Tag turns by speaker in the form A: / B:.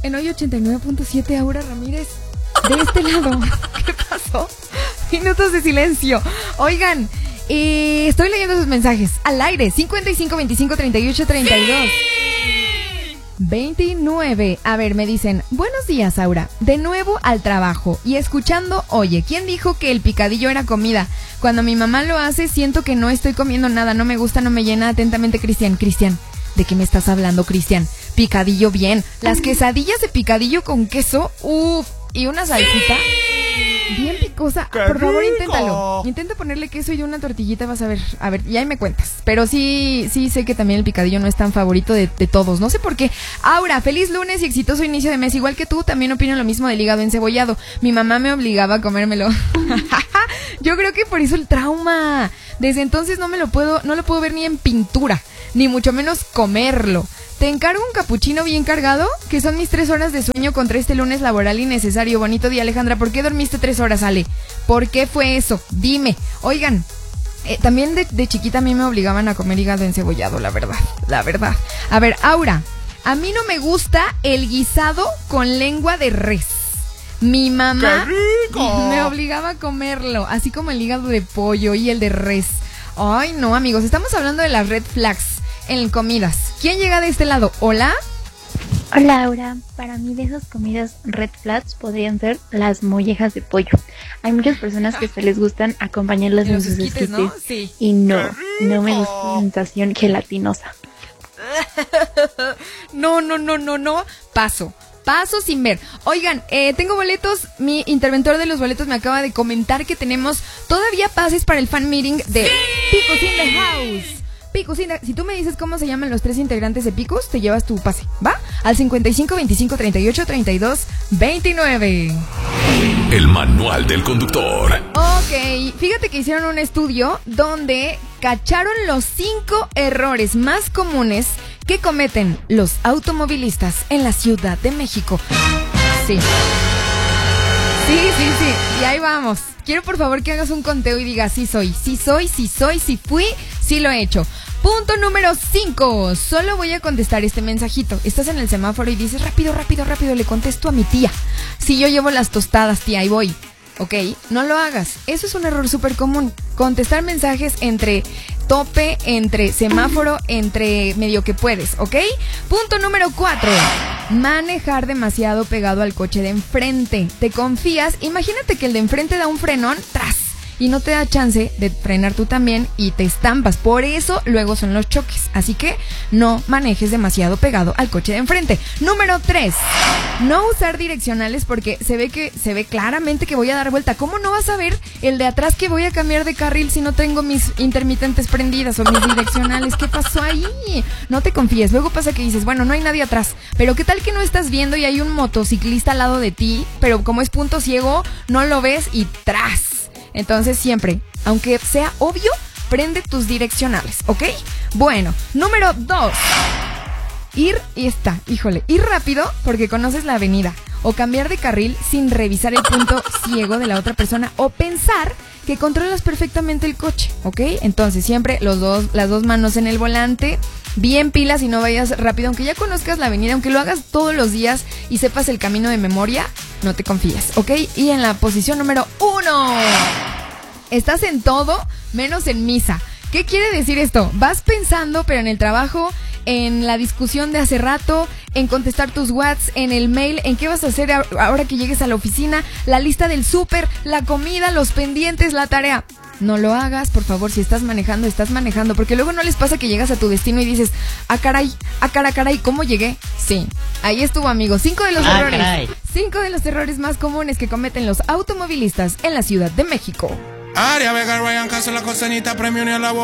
A: en hoy 89.7, Aura Ramírez. De este lado. ¿Qué pasó? Minutos de silencio. Oigan, estoy leyendo sus mensajes al aire. 55 25 38 32 29. A ver, me dicen: buenos días, Aura. De nuevo al trabajo y escuchando. Oye, ¿quién dijo que el picadillo era comida? Cuando mi mamá lo hace, siento que no estoy comiendo nada. No me gusta, no me llena. Atentamente, Cristian. Cristian, ¿de qué me estás hablando, Cristian? Picadillo bien. Las quesadillas de picadillo con queso. Uf. Y una salsita bien picosa. Por favor, inténtalo. Intenta ponerle queso y una tortillita, vas a ver. A ver, y ahí me cuentas. Pero sí sé que también el picadillo no es tan favorito de todos. No sé por qué. Aura, feliz lunes y exitoso inicio de mes. Igual que tú, también opino lo mismo del hígado encebollado. Mi mamá me obligaba a comérmelo. Yo creo que por eso el trauma. Desde entonces no lo puedo ver ni en pintura, ni mucho menos comerlo. Te encargo un capuchino bien cargado, que son mis 3 horas de sueño contra este lunes laboral innecesario. Bonito día, Alejandra. ¿Por qué dormiste 3 horas, Ale? ¿Por qué fue eso? Dime. Oigan, también de chiquita a mí me obligaban a comer hígado encebollado, la verdad. A ver, Aura, a mí no me gusta el guisado con lengua de res. Mi mamá me obligaba a comerlo, así como el hígado de pollo y el de res. Ay, no, amigos, estamos hablando de las red flags en comidas. ¿Quién llega de este lado? ¿Hola?
B: Hola, Aura. Para mí de esas comidas red flags podrían ser las mollejas de pollo. Hay muchas personas que se les gustan acompañarlas en sus esquites, ¿no? Sí. Y no me gusta la sensación gelatinosa.
A: No. Paso sin ver. Oigan, tengo boletos. Mi interventor de los boletos me acaba de comentar que tenemos todavía pases para el fan meeting de Picos in the House. Picos in the... Si tú me dices cómo se llaman los 3 integrantes de Picos, te llevas tu pase, ¿va? Al 55 25 38 32 29.
C: El manual del conductor.
A: Ok, fíjate que hicieron un estudio donde cacharon los 5 errores más comunes que cometen los automovilistas en la Ciudad de México. Sí. Y ahí vamos. Quiero por favor que hagas un conteo y digas: sí fui, sí lo he hecho. Punto número 5. Solo voy a contestar este mensajito. Estás en el semáforo y dices: rápido, le contesto a mi tía. Si yo llevo las tostadas, tía, ahí voy. Ok, no lo hagas. Eso es un error súper común. Contestar mensajes entre tope, entre semáforo, entre medio que puedes, ¿ok? Punto número 4. Manejar demasiado pegado al coche de enfrente. Te confías, imagínate que el de enfrente da un frenón, ¡tras! Y no te da chance de frenar tú también y te estampas. Por eso luego son los choques. Así que no manejes demasiado pegado al coche de enfrente. Número 3. No usar direccionales porque se ve claramente que voy a dar vuelta. ¿Cómo no vas a ver el de atrás que voy a cambiar de carril si no tengo mis intermitentes prendidas o mis direccionales? ¿Qué pasó ahí? No te confíes. Luego pasa que dices: bueno, no hay nadie atrás. Pero ¿qué tal que no estás viendo y hay un motociclista al lado de ti? Pero como es punto ciego, no lo ves y ¡tras! Entonces siempre, aunque sea obvio, prende tus direccionales, ¿ok? Bueno, número 2. Ir rápido porque conoces la avenida. O cambiar de carril sin revisar el punto ciego de la otra persona. O pensar que controlas perfectamente el coche, ¿ok? Entonces siempre las dos manos en el volante. Bien pilas y no vayas rápido. Aunque ya conozcas la avenida, aunque lo hagas todos los días y sepas el camino de memoria, no te confíes, ¿ok? Y en la posición número 1. Estás en todo menos en misa. ¿Qué quiere decir esto? Vas pensando, pero en el trabajo, en la discusión de hace rato, en contestar tus WhatsApp, en el mail, en qué vas a hacer ahora que llegues a la oficina, la lista del súper, la comida, los pendientes, la tarea. No lo hagas, por favor. Si estás manejando, porque luego no les pasa que llegas a tu destino y dices: caray, ¿cómo llegué? Sí, ahí estuvo, amigo. 5 de los errores. Caray. 5 de los errores más comunes que cometen los automovilistas en la Ciudad de México.